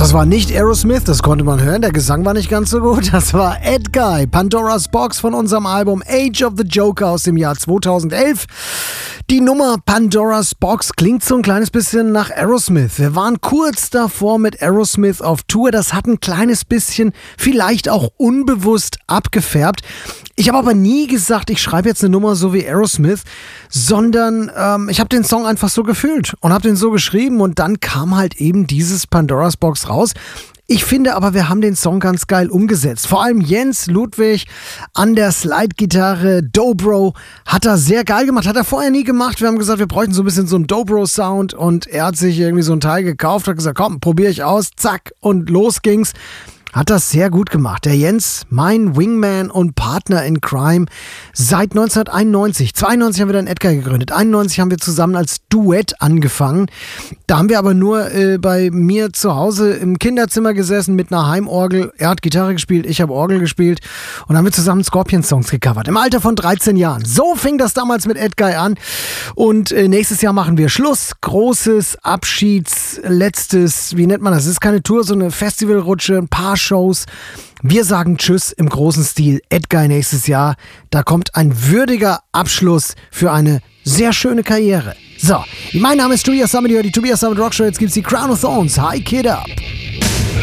Das war nicht Aerosmith, das konnte man hören, der Gesang war nicht ganz so gut. Das war Edguy, Pandora's Box von unserem Album Age of the Joker aus dem Jahr 2011. Die Nummer Pandora's Box klingt so ein kleines bisschen nach Aerosmith. Wir waren kurz davor mit Aerosmith auf Tour, das hat ein kleines bisschen vielleicht auch unbewusst abgefärbt. Ich habe aber nie gesagt, ich schreibe jetzt eine Nummer so wie Aerosmith, sondern ich habe den Song einfach so gefühlt und habe den so geschrieben und dann kam halt eben dieses Pandora's Box raus. Ich finde aber, wir haben den Song ganz geil umgesetzt. Vor allem Jens Ludwig an der Slide-Gitarre, Dobro, hat er sehr geil gemacht. Hat er vorher nie gemacht. Wir haben gesagt, wir bräuchten so ein bisschen so einen Dobro-Sound und er hat sich irgendwie so ein Teil gekauft, hat gesagt, komm, probiere ich aus, zack und los ging's. Hat das sehr gut gemacht. Der Jens, mein Wingman und Partner in Crime, seit 1991. 92 haben wir dann Edguy gegründet. 91 haben wir zusammen als Duett angefangen. Da haben wir aber nur bei mir zu Hause im Kinderzimmer gesessen mit einer Heimorgel. Er hat Gitarre gespielt, ich habe Orgel gespielt und haben wir zusammen Scorpions-Songs gecovert. Im Alter von 13 Jahren. So fing das damals mit Edguy an. Und nächstes Jahr machen wir Schluss. Großes Abschieds, letztes, wie nennt man das? Es ist keine Tour, so eine Festivalrutsche, ein paar Shows. Wir sagen Tschüss im großen Stil. Edguy nächstes Jahr. Da kommt ein würdiger Abschluss für eine sehr schöne Karriere. So, mein Name ist Tobias Sammet, die Tobias Sammet Rock Show. Jetzt gibt's die Crown of Thorns. High Kid Up.